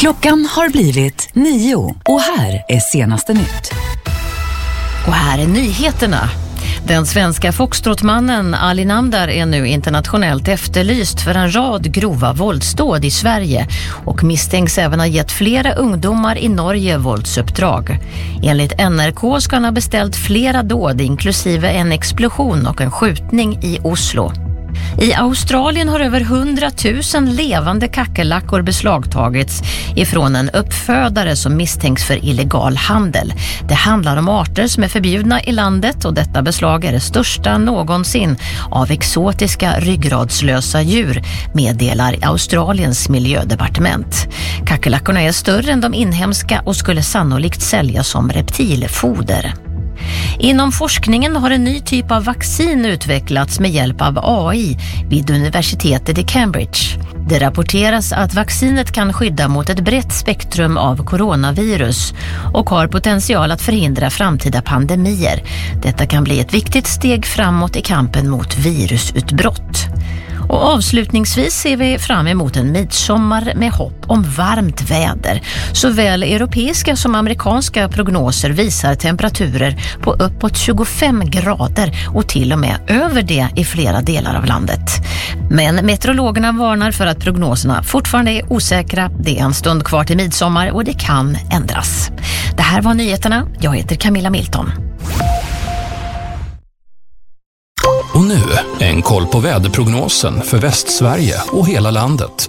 Klockan har blivit 9 och här är senaste nytt. Och här är nyheterna. Den svenska foxtrotmannen Ali Namdar är nu internationellt efterlyst för en rad grova våldsdåd i Sverige och misstänks även ha gett flera ungdomar i Norge våldsuppdrag. Enligt NRK ska han ha beställt flera dåd inklusive en explosion och en skjutning i Oslo. I Australien har över 100 000 levande kackerlackor beslagtagits ifrån en uppfödare som misstänks för illegal handel. Det handlar om arter som är förbjudna i landet och detta beslag är det största någonsin av exotiska ryggradslösa djur, meddelar Australiens miljödepartement. Kackerlackorna är större än de inhemska och skulle sannolikt säljas som reptilfoder. Inom forskningen har en ny typ av vaccin utvecklats med hjälp av AI vid universitetet i Cambridge. Det rapporteras att vaccinet kan skydda mot ett brett spektrum av coronavirus och har potential att förhindra framtida pandemier. Detta kan bli ett viktigt steg framåt i kampen mot virusutbrott. Och avslutningsvis ser vi fram emot en midsommar med hopp om varmt väder. Såväl europeiska som amerikanska prognoser visar temperaturer på uppåt 25 grader och till och med över det i flera delar av landet. Men meteorologerna varnar för att prognoserna fortfarande är osäkra. Det är en stund kvar till midsommar och det kan ändras. Det här var nyheterna. Jag heter Camilla Milton. Och nu en koll på väderprognosen för Västsverige och hela landet.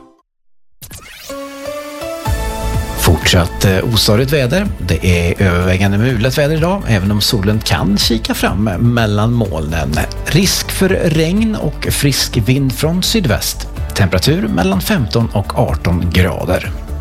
Fortsatt ostadigt väder. Det är övervägande mulet väder idag, även om solen kan kika fram mellan molnen. Risk för regn och frisk vind från sydväst. Temperatur mellan 15 och 18 grader.